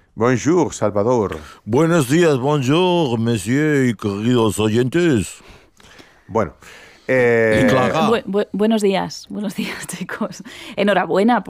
Bonjour, Salvador. Buenos días, bonjour, monsieur y queridos oyentes. Bueno, Y Clara. Buenos días, chicos. Enhorabuena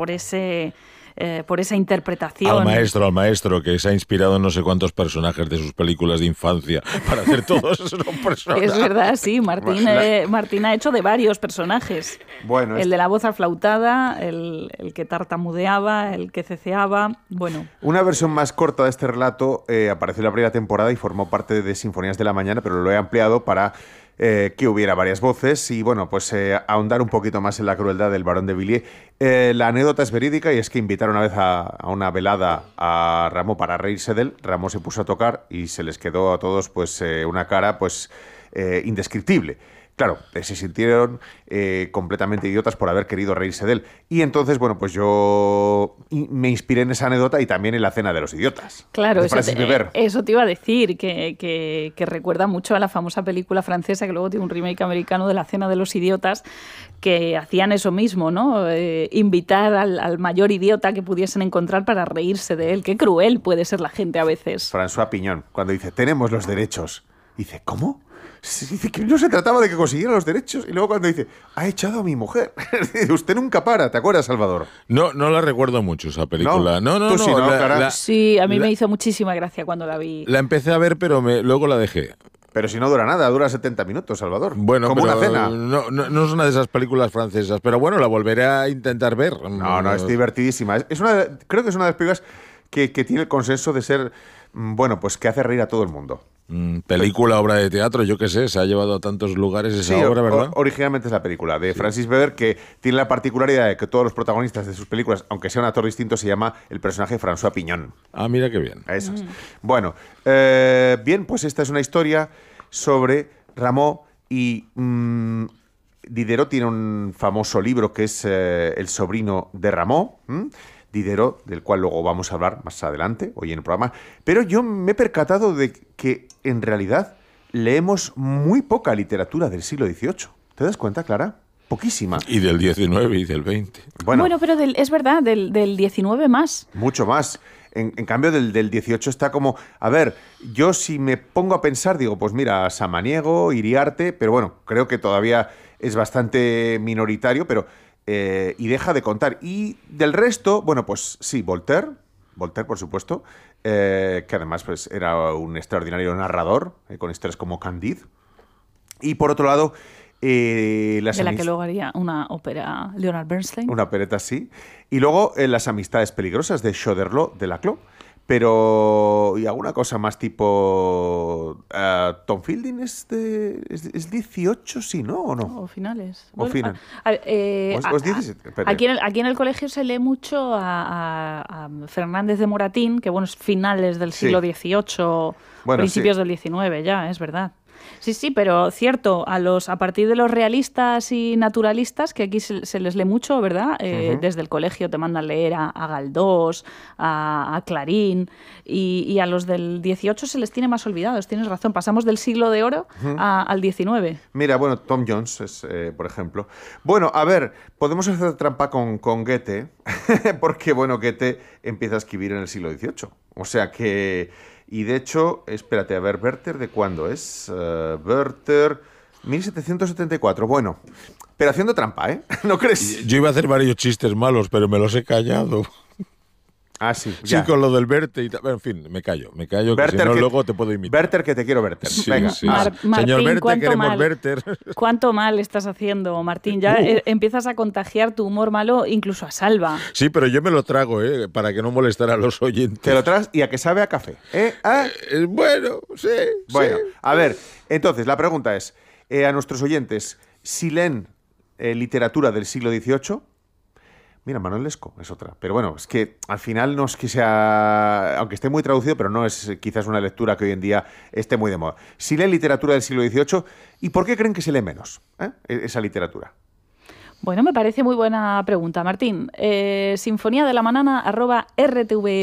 por esa interpretación. Al maestro, que se ha inspirado en no sé cuántos personajes de sus películas de infancia para hacer todos esos personajes. Es verdad, sí, Martín ha hecho de varios personajes. Bueno, el de la voz aflautada, el que tartamudeaba, el que ceceaba, bueno. Una versión más corta de este relato apareció en la primera temporada y formó parte de Sinfonías de la Mañana, pero lo he ampliado para que hubiera varias voces y, bueno, pues ahondar un poquito más en la crueldad del barón de Villiers. La anécdota es verídica y es que invitaron una vez a una velada a Rameau para reírse de él. Rameau se puso a tocar y se les quedó a todos pues una cara pues indescriptible. Claro, se sintieron completamente idiotas por haber querido reírse de él. Y entonces, bueno, pues yo me inspiré en esa anécdota y también en La cena de los idiotas. Claro, eso te iba a decir, que recuerda mucho a la famosa película francesa, que luego tiene un remake americano, de La cena de los idiotas, que hacían eso mismo, ¿no? Invitar al mayor idiota que pudiesen encontrar para reírse de él. Qué cruel puede ser la gente a veces. François Pignon, cuando dice, tenemos los derechos, dice, ¿cómo? Dice que no se trataba de que consiguiera los derechos. Y luego cuando dice, ha echado a mi mujer. Usted nunca para, ¿te acuerdas, Salvador? No la recuerdo mucho esa película. No. ¿Tú sí, no, Clara? Sí, a mí me hizo muchísima gracia cuando la vi. La empecé a ver, pero luego la dejé. Pero si no dura nada, dura 70 minutos, Salvador. Bueno, como pero una cena. No es una de esas películas francesas, pero bueno, la volveré a intentar ver. No, es divertidísima. Creo que es una de las películas que tiene el consenso de ser, bueno, pues que hace reír a todo el mundo. Película, obra de teatro, yo qué sé, se ha llevado a tantos lugares esa obra, ¿verdad? Originalmente es la película de Francis Weber, que tiene la particularidad de que todos los protagonistas de sus películas, aunque sea un actor distinto, se llama el personaje François Pignon. Ah, mira qué bien. Eso es. Bueno, bien, pues esta es una historia sobre Rameau y Diderot tiene un famoso libro que es El sobrino de Rameau, Diderot, del cual luego vamos a hablar más adelante, hoy en el programa. Pero yo me he percatado de que, en realidad, leemos muy poca literatura del siglo XVIII. ¿Te das cuenta, Clara? Poquísima. Y del 19 y del 20. Bueno, pero es verdad, del 19 más. Mucho más. En cambio, del 18 está como... A ver, yo si me pongo a pensar, digo, pues mira, Samaniego, Iriarte, pero bueno, creo que todavía es bastante minoritario, pero... y deja de contar. Y del resto, bueno, pues sí, Voltaire, por supuesto, que además pues, era un extraordinario narrador, con historias como Candide. Y por otro lado... de la que luego haría una ópera Leonard Bernstein. Una opereta, sí. Y luego Las amistades peligrosas de Choderlos de Laclos. Pero... ¿y alguna cosa más tipo... Tom Fielding es 18, sí, ¿no? ¿O no? O finales. O final. ¿O 17? Aquí en el colegio se lee mucho a Fernández de Moratín, que bueno, es finales del siglo XVIII, principios del XIX ya, es verdad. Sí, pero cierto, a partir de los realistas y naturalistas, que aquí se les lee mucho, ¿verdad? Desde el colegio te mandan leer a Galdós, a Clarín, y a los del 18 se les tiene más olvidados, tienes razón, pasamos del siglo de oro al 19. Mira, bueno, Tom Jones es, por ejemplo. Bueno, a ver, podemos hacer trampa con Goethe, porque, bueno, Goethe empieza a escribir en el siglo XVIII, o sea que... Y de hecho, espérate, a ver, Werther, ¿de cuándo es? Werther, 1774. Bueno, pero haciendo trampa, ¿eh? ¿No crees? Yo iba a hacer varios chistes malos, pero me los he callado. Ah, sí, ya. Sí, con lo del Werther y tal. En fin, me callo, Werther, que si no luego te puedo imitar. Werther, que te quiero Werther. Sí, venga. Sí. Martín, señor Werther, queremos Werther. ¿Cuánto mal estás haciendo, Martín? Ya empiezas a contagiar tu humor malo incluso a Salva. Sí, pero yo me lo trago, para que no molestara a los oyentes. Te lo tragas y a que sabe a café, ¿eh? Bueno, sí. Bueno, sí. A ver, entonces, la pregunta es, a nuestros oyentes, si leen literatura del siglo XVIII... Mira, Manuel Lescaut es otra. Pero bueno, es que al final no es que sea... Aunque esté muy traducido, pero no es quizás una lectura que hoy en día esté muy de moda. Si leen literatura del siglo XVIII, ¿y por qué creen que se lee menos esa literatura? Bueno, me parece muy buena pregunta, Martín. sinfonia de la mañana @rtve